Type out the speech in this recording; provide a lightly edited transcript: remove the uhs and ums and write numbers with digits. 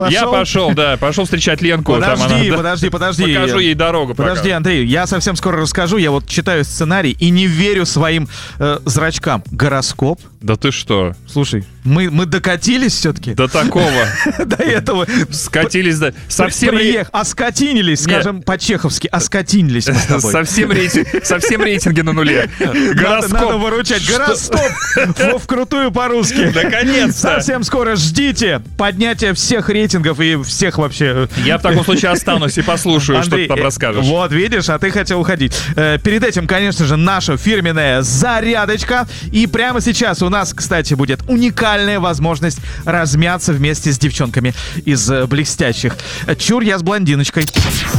Я пошел встречать Ленку. Подожди. Покажу ей дорогу. Подожди, Андрей, я совсем скоро расскажу. Я вот читаю сценарий и не верю своим зрачкам. Гороскоп? Да ты что? Слушай, мы докатились все-таки? До такого. До этого. Скатились, да. Совсем... Оскотинились, скажем по-чеховски. Оскотинились мы с тобой. Совсем рейтинги на нуле. Гороскоп. Надо выручать. Гороскоп. Вкрутую по-русски. Наконец-то. Совсем скоро ждите поднятия всех рейтингов и всех вообще... Я в таком случае останусь и послушаю, Андрей, что ты там расскажешь. Вот, видишь, а ты хотел уходить. Перед этим, конечно же, наша фирменная зарядочка. И прямо сейчас у нас, кстати, будет уникальная возможность размяться вместе с девчонками из блестящих. Чур я с блондиночкой.